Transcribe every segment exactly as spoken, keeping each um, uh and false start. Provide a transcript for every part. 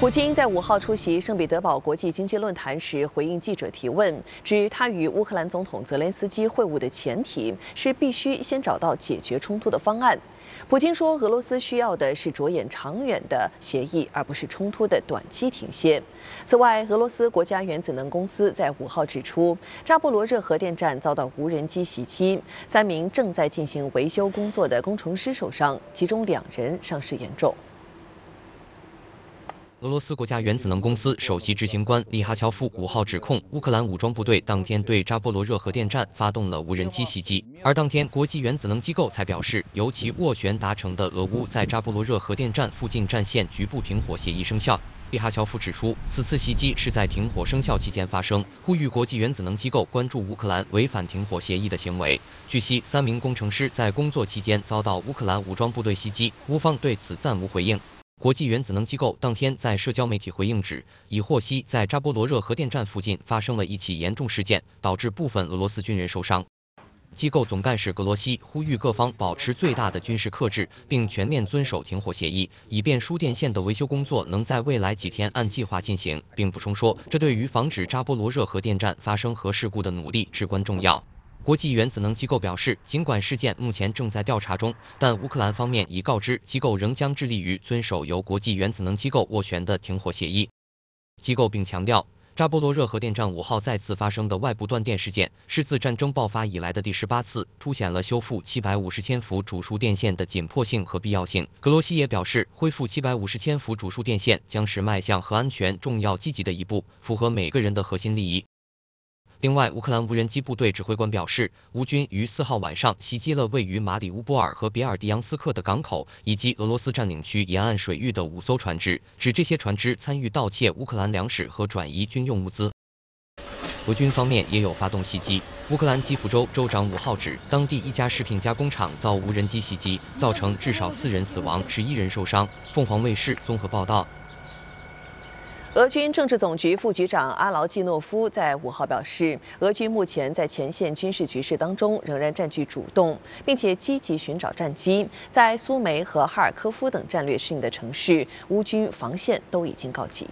普京在五号出席圣彼得堡国际经济论坛时，回应记者提问，指他与乌克兰总统泽连斯基会晤的前提是必须先找到解决冲突的方案。普京说，俄罗斯需要的是着眼长远的协议，而不是冲突的短期停歇。此外，俄罗斯国家原子能公司在五号指出，扎波罗热核电站遭到无人机袭击，三名正在进行维修工作的工程师受伤，其中两人伤势严重。 俄罗斯国家原子能公司首席执行官利哈乔夫五号指控乌克兰武装部队当天对扎波罗热核电站发动了无人机袭击，而当天国际原子能机构才表示，由其斡旋达成的俄乌在扎波罗热核电站附近战线局部停火协议生效。利哈乔夫指出，此次袭击是在停火生效期间发生，呼吁国际原子能机构关注乌克兰违反停火协议的行为。据悉，三名工程师在工作期间遭到乌克兰武装部队袭击，乌方对此暂无回应。 国际原子能机构当天在社交媒体回应指，已获悉在扎波罗热核电站附近发生了一起严重事件，导致部分俄罗斯军人受伤。机构总干事格罗西呼吁各方保持最大的军事克制，并全面遵守停火协议，以便输电线的维修工作能在未来几天按计划进行，并补充说，这对于防止扎波罗热核电站发生核事故的努力至关重要。 国际原子能机构表示，尽管事件目前正在调查中，但乌克兰方面已告知机构仍将致力于遵守由国际原子能机构斡旋的停火协议。机构并强调，扎波罗热核电站五号再次发生的外部断电事件，是自战争爆发以来的第十八次，凸显了修复七百五十千伏主输电线的紧迫性和必要性。格罗西也表示，恢复七百五十千伏主输电线将是迈向核安全重要积极的一步，符合每个人的核心利益。 另外，乌克兰无人机部队指挥官表示，乌军于四号晚上袭击了位于马里乌波尔和别尔蒂扬斯克的港口以及俄罗斯占领区沿岸水域的五艘船只，指这些船只参与盗窃乌克兰粮食和转移军用物资。俄军方面也有发动袭击。乌克兰基辅州州长五号指，当地一家食品加工厂遭无人机袭击，造成至少四人死亡，十一人受伤。凤凰卫视综合报道。 俄军政治总局副局长阿劳季诺夫在五号表示，俄军目前在前线军事局势当中仍然占据主动，并且积极寻找战机。在苏梅和哈尔科夫等战略性的城市，乌军防线都已经告急。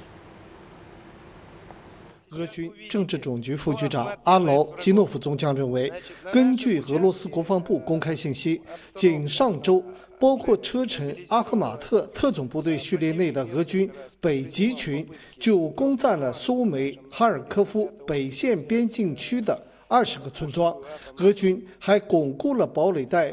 俄军政治总局副局长阿劳基诺夫中将认为，根据俄罗斯国防部公开信息，仅上周，包括车臣阿赫马特特种部队序列内的俄军北极群就攻占了苏梅、哈尔科夫北线边境区的二十个村庄。俄军还巩固了堡垒带